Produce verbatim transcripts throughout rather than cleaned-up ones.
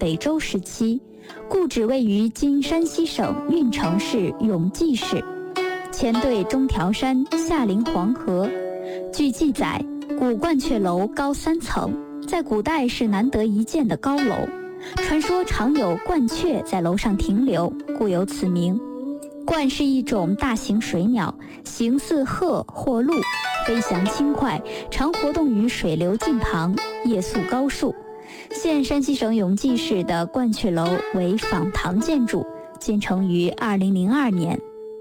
北周时期，故址位于今山西省运城市永济市，前对中条山，下临黄河。据记载，古鹳雀楼高三层，在古代是难得一见的高楼，传说常有鹳雀在楼上停留，故有此名。鹳是一种大型水鸟，形似鹤或鹿，飞翔轻快，常活动于水流近旁，夜宿高树。现山西省永济市的鹳雀楼为仿唐建筑，建成于二零零二年。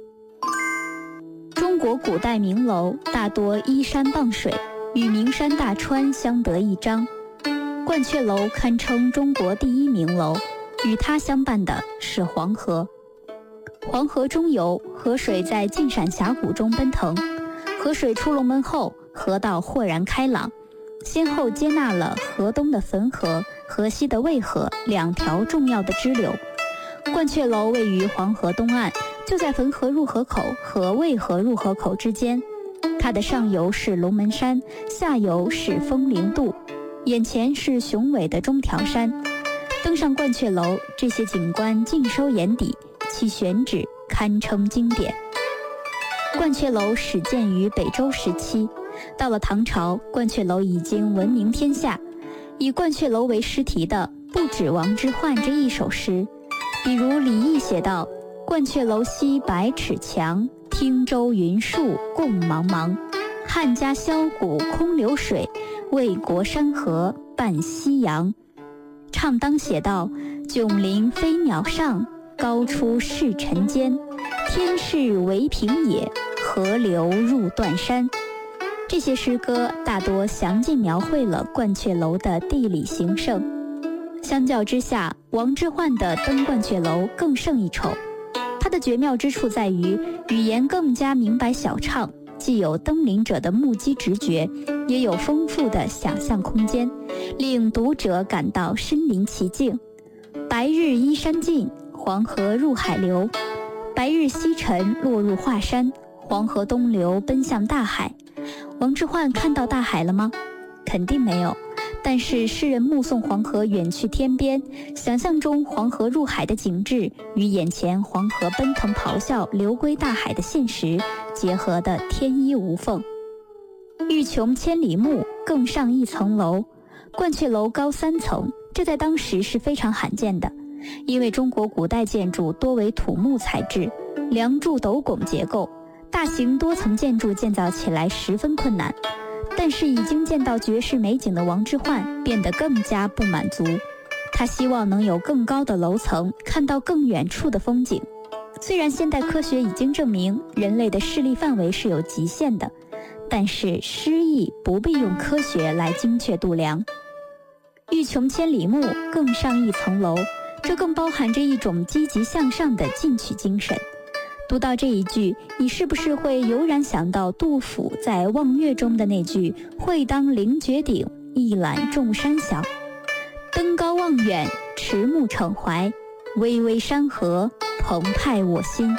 中国古代名楼大多依山傍水，与名山大川相得益彰。鹳雀楼堪称中国第一名楼，与它相伴的是黄河。黄河中游，河水在尽闪峡谷中奔腾。河水出龙门后，河道豁然开朗，先后接纳了河东的汾河、河西的渭河两条重要的支流。鹳雀楼位于黄河东岸，就在汾河入河口和渭河入河口之间。它的上游是龙门山，下游是风陵渡，眼前是雄伟的中条山。登上鹳雀楼，这些景观尽收眼底，其选址堪称经典。鹳雀楼始建于北周时期，到了唐朝，鹳雀楼已经闻名天下。以鹳雀楼为诗题的不止王之涣这一首诗，比如李益写道：鹳雀楼西百尺墙，汀洲云树共茫茫。汉家箫鼓空流水，魏国山河伴夕阳。唱当写道：迥临飞鸟上，高出是尘间。天是为平野，河流入断山。这些诗歌大多详尽描绘了鹳雀楼的地理形胜。相较之下，王之涣的登鹳雀楼更胜一筹。它的绝妙之处在于语言更加明白晓畅，既有登临者的目击直觉，也有丰富的想象空间，令读者感到身临其境。白日依山尽，黄河入海流。白日西沉，落入华山，黄河东流奔向大海。王之涣看到大海了吗？肯定没有。但是诗人目送黄河远去天边，想象中黄河入海的景致与眼前黄河奔腾咆哮流归大海的现实结合得天衣无缝。欲穷千里目，更上一层楼。鹳雀楼高三层，这在当时是非常罕见的，因为中国古代建筑多为土木材质，梁柱斗拱结构，大型多层建筑建造起来十分困难。但是已经见到绝世美景的王之涣变得更加不满足，他希望能有更高的楼层，看到更远处的风景。虽然现代科学已经证明人类的视力范围是有极限的，但是诗意不必用科学来精确度量。欲穷千里目，更上一层楼，这更包含着一种积极向上的进取精神。读到这一句，你是不是会油然想到杜甫在《望岳》中的那句“会当凌绝顶，一览众山小”？登高望远，迟暮骋怀，巍巍山河，澎湃我心。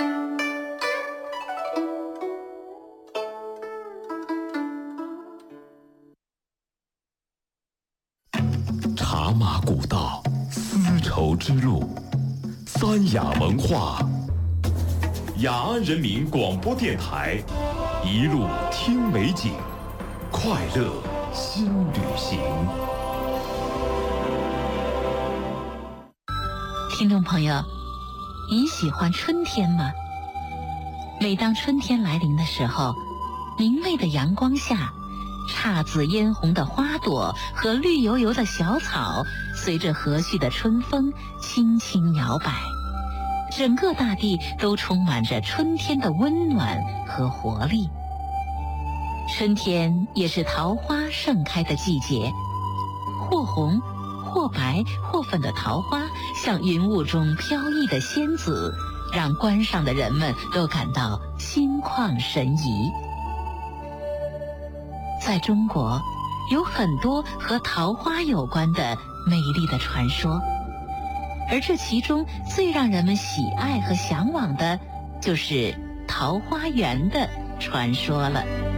茶马古道，丝绸之路，三雅文化。雅安人民广播电台，一路听美景，快乐新旅行。 听众朋友，你喜欢春天吗？每当春天来临的时候，明媚的阳光下，姹紫嫣红的花朵和绿油油的小草，随着和煦的春风轻轻摇摆。整个大地都充满着春天的温暖和活力。春天也是桃花盛开的季节，或红或白或粉的桃花像云雾中飘逸的仙子，让观赏的人们都感到心旷神怡。在中国，有很多和桃花有关的美丽的传说，而这其中最让人们喜爱和向往的，就是桃花源的传说了。